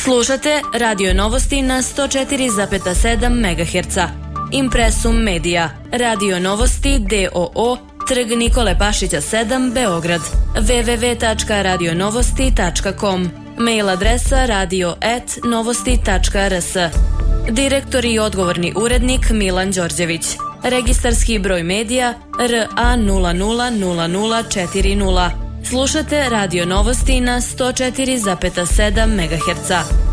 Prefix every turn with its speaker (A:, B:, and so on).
A: Slušate Radio Novosti na 104,7 MHz. Impresum Medija. Radio Novosti d.o.o. Trg Nikole Pašića 7, Beograd. www.radionovosti.com. Mail adresa radio@novosti.rs. Direktor i odgovorni urednik Milan Đorđević. Registarski broj medija RA000040. Slušate Radio Novosti na 104,7 MHz.